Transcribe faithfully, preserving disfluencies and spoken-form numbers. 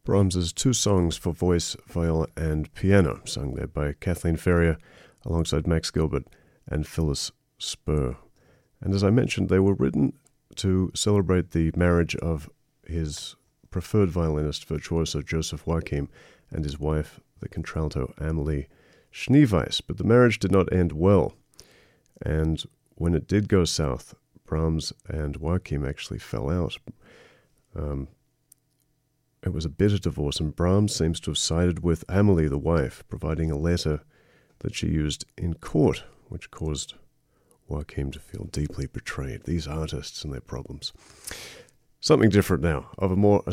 Brahms's two songs for voice, viola, and piano, sung there by Kathleen Ferrier alongside Max Gilbert and Phyllis Spur. And as I mentioned, they were written to celebrate the marriage of his preferred violinist, virtuoso Joseph Joachim, and his wife, the contralto Amalie Schneeweiss. But the marriage did not end well, and when it did go south, Brahms and Joachim actually fell out. Um, it was a bitter divorce, and Brahms seems to have sided with Amalie, the wife, providing a letter that she used in court, which caused Joachim to feel deeply betrayed. These artists and their problems. Something different now, of a more